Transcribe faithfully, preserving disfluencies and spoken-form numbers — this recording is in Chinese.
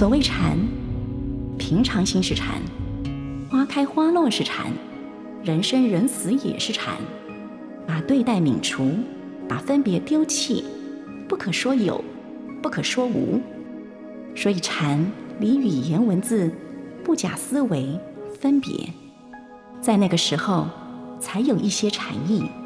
所谓禅，平常心是禅，花开花落是禅，人生人死也是禅。把对待泯除，把分别丢弃，不可说有，不可说无。所以禅离语言文字不假思维分别，在那个时候才有一些禅意。